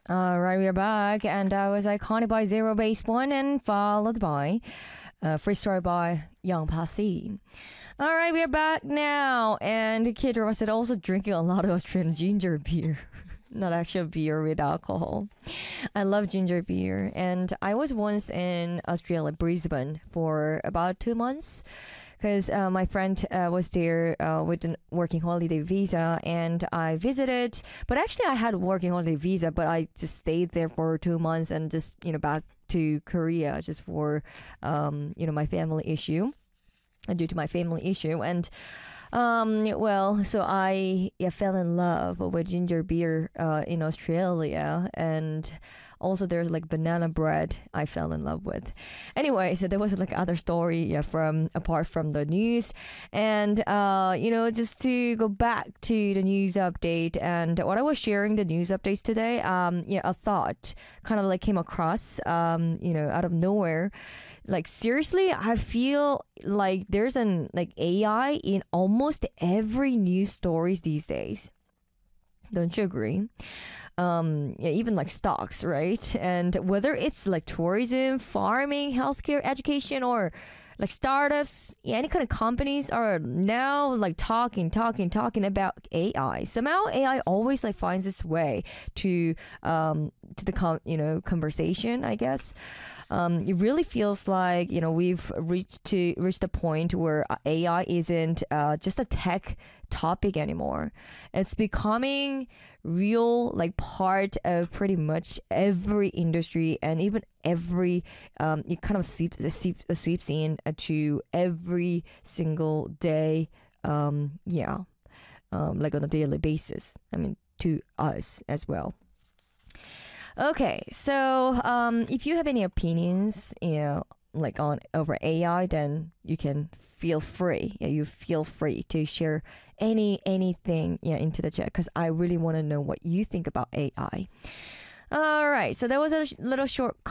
All right, we're back, and that was Iconic by Zero Base One, and followed by Free Story by Young Passy. All right, we're back now, and Kid Ross is also drinking a lot of Australian ginger beer. Not actual beer with alcohol. I love ginger beer, and I was once in Australia, Brisbane, for about 2 months because my friend was there with a working holiday visa, and I visited. But actually, I had a working holiday visa, but I just stayed there for 2 months and just back to Korea just for my family issue, due to my family issue. And well, so I fell in love with ginger beer in Australia, and also there's like banana bread I fell in love with. Anyway, so there was like other story from apart from the news, and just to go back to the news update and what I was sharing the news updates today. A thought kind of like came across out of nowhere. Like seriously, I feel like there's an like AI in almost every news stories these days. Don't you agree? Even like stocks, right? And whether it's like tourism, farming, healthcare, education, or like startups, any kind of companies are now like talking about AI. Somehow AI always like finds its way to the conversation, I guess. It really feels like we've reached the point where AI isn't just a tech topic anymore. It's becoming real like part of pretty much every industry, and even every it kind of sweeps in to every single day. Like on a daily basis. I mean, to us as well. Okay, so if you have any opinions, like on over AI, then you can feel free. Yeah, you feel free to share anything into the chat, because I really want to know what you think about AI. All right, so that was a little short